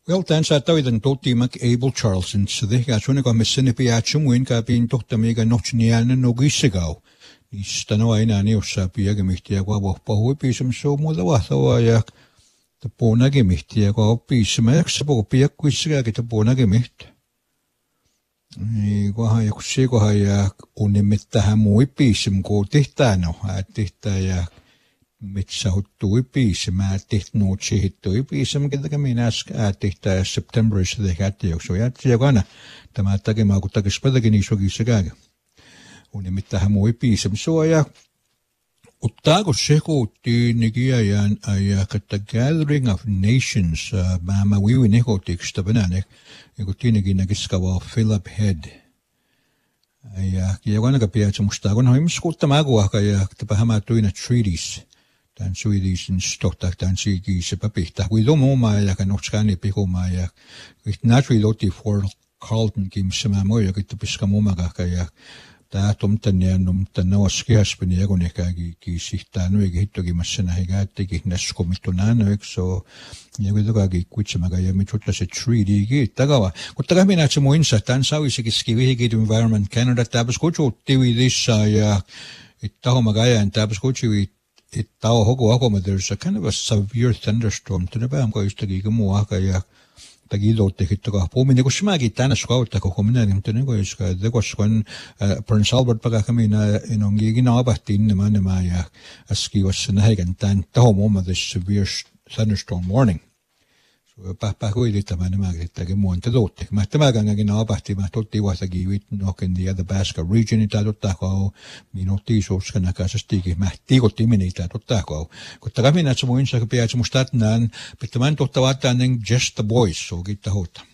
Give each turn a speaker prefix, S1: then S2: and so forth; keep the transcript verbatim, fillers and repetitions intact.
S1: Well, dan sa tawid ang toti mag Abel Charlson sa de ka suni ko mesin pi achum win ka bin tohta mega noch nian no gisigaw. Is tanaw ay nani usa pi ga mihtiya ko bo pa hui pi sum so mo da wa sa ya ta pona ge mihtiya ko pi sum ya sa bo pi ku isiga ke ta pona ge miht. Ni ko ha ya ku se ko ha ya unimitta ha mo pi sum ko tehtano ha tehta mitsa huttui piisi, mä tehty nuutsi hittui piisi, mikä tekemään äsken tehtä Septemberissa tehätti, jos on jätti jakana. Tämä tekemään, kun tekisi pätäkin niin sokissa kääkä. Uni mitähän mui piisi, missä on ja ottaako se kuuttiin nikiajan ajan, että Gathering of Nations, mä mä viivin ekotiiksi tämänään, ja kun tiinikin näkiskavaa Philip Head. Ja jakana kapia, että musta kun on ihmis kuuttamaan kuahka, ja täpä mä tuina treaties. Dan suidisen stoktak dan sigi se papihta. We don't know my ja kan otskani piho my ja. It naturally loti for Carlton kim se mä moi ja kitu piska mumaga ja. Tää tomtan ja nomtan noskiaspeni ja kun ehkä ki sihtaa no eikä hittokin massa näin käyttikin näsko mitto näin so ja kun toki kuitsemaga ja mitutta se treaty ki tagava. Kun taga minä se muinsa dan sauisikin skivihikin environment Canada tabas kutsutti vidissa ja ittahomaga ja tabas kutsutti it tao hoko hoko there's a kind of a severe thunderstorm to the bam ko istagi ko muaka ya tagi lotte hitto ka po mine ko smagi tana skauta ko komina nim tene ko iska de ko skon Prince Albert paga kamina inongi gina abahtin ma ne ma ya aski was na hegan tan tao mo this severe thunderstorm warning so pa pa ko ile tamane ma grita ke monte lotte ma tamaga ngina abahti ma totti wasagi wit nok in the other Basque region ita lotta ko minuutti suuskana kasastiki ma tikotti minita totta ko mutta kamina se muinsa ke piä mustatnan pitämään totta vaatanen just the boys so kitta hota